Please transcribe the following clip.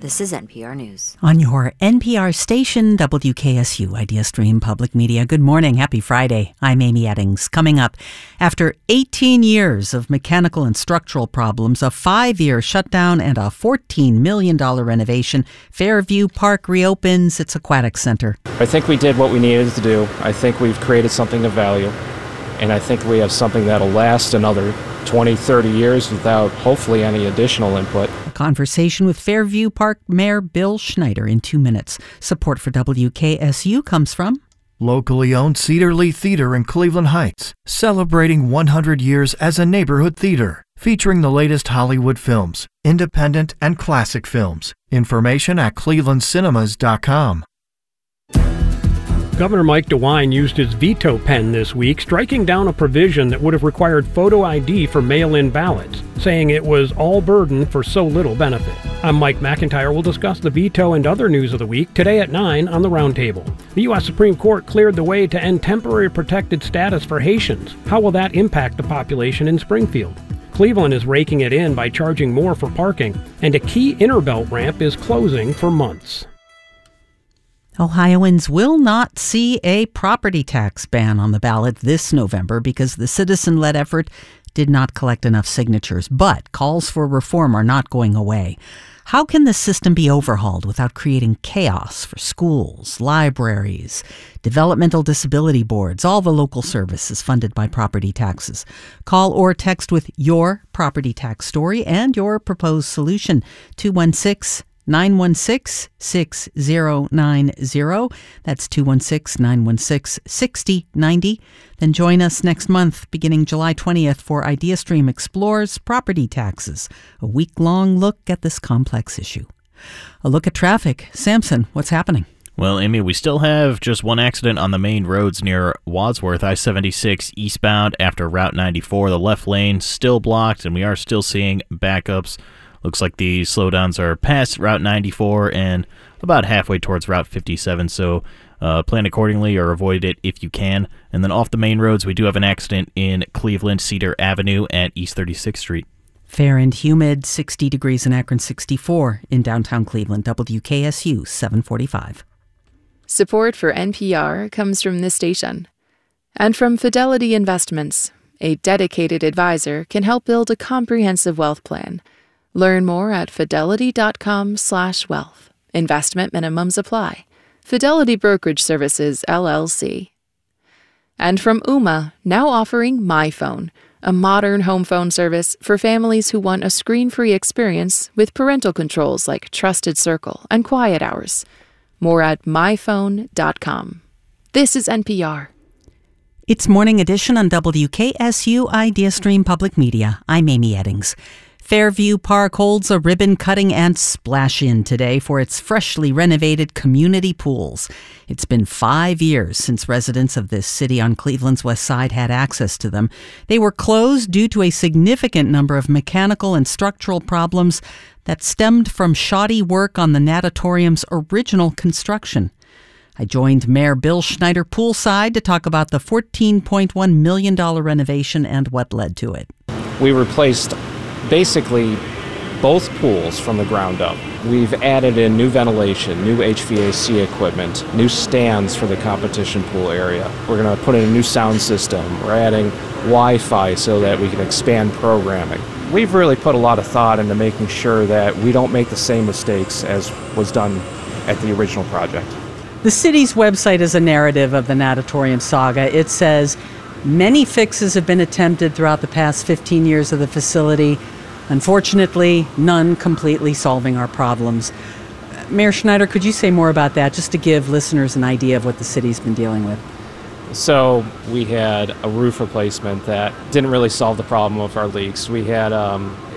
This is NPR News. On your NPR station, WKSU Idea Stream Public Media. Good morning. Happy Friday. I'm Amy Eddings. Coming up, after 18 years of mechanical and structural problems, a 5-year shutdown, and a $14 million renovation, Fairview Park reopens its aquatic center. I think we did what we needed to do. I think we've created something of value. And I think we have something that'll last another 20, 30 years without hopefully any additional input. A conversation with Fairview Park Mayor Bill Schneider in 2 minutes. Support for WKSU comes from locally owned Cedar Lee Theater in Cleveland Heights, celebrating 100 years as a neighborhood theater, featuring the latest Hollywood films, independent and classic films. Information at clevelandcinemas.com. Governor Mike DeWine used his veto pen this week, striking down a provision that would have required photo ID for mail-in ballots, saying it was all burden for so little benefit. I'm Mike McIntyre. We'll discuss the veto and other news of the week today at 9 on the Roundtable. The U.S. Supreme Court cleared the way to end temporary protected status for Haitians. How will that impact the population in Springfield? Cleveland is raking it in by charging more for parking, and a key Interbelt ramp is closing for months. Ohioans will not see a property tax ban on the ballot this November because the citizen-led effort did not collect enough signatures. But calls for reform are not going away. How can the system be overhauled without creating chaos for schools, libraries, developmental disability boards, all the local services funded by property taxes? Call or text with your property tax story and your proposed solution. 216-916-6090. That's 216-916-6090. Then join us next month, beginning July 20th, for IdeaStream Explores Property Taxes, a week-long look at this complex issue. A look at traffic. Samson, what's happening? Well, Amy, we still have just one accident on the main roads near Wadsworth, I-76 eastbound after Route 94. The left lane still blocked, and we are still seeing backups. Looks like the slowdowns are past Route 94 and about halfway towards Route 57, so plan accordingly or avoid it if you can. And then off the main roads, we do have an accident in Cleveland, Cedar Avenue at East 36th Street. Fair and humid, 60 degrees in Akron, 64 in downtown Cleveland. WKSU 745. Support for NPR comes from this station and from Fidelity Investments. A dedicated advisor can help build a comprehensive wealth plan. Learn more at fidelity.com/wealth. Investment minimums apply. Fidelity Brokerage Services, LLC. And from Ooma, now offering MyPhone, a modern home phone service for families who want a screen-free experience with parental controls like Trusted Circle and Quiet Hours. More at myphone.com. This is NPR. It's Morning Edition on WKSU Idea Stream Public Media. I'm Amy Eddings. Fairview Park holds a ribbon-cutting and splash-in today for its freshly renovated community pools. It's been 5 years since residents of this city on Cleveland's west side had access to them. They were closed due to a significant number of mechanical and structural problems that stemmed from shoddy work on the natatorium's original construction. I joined Mayor Bill Schneider poolside to talk about the $14.1 million renovation and what led to it. We replaced basically both pools from the ground up. We've added in new ventilation, new HVAC equipment, new stands for the competition pool area. We're going to put in a new sound system. We're adding Wi-Fi so that we can expand programming. We've really put a lot of thought into making sure that we don't make the same mistakes as was done at the original project. The city's website is a narrative of the natatorium saga. It says, many fixes have been attempted throughout the past 15 years of the facility. Unfortunately, none completely solving our problems. Mayor Schneider, could you say more about that, just to give listeners an idea of what the city's been dealing with? So we had a roof replacement that didn't really solve the problem of our leaks. We had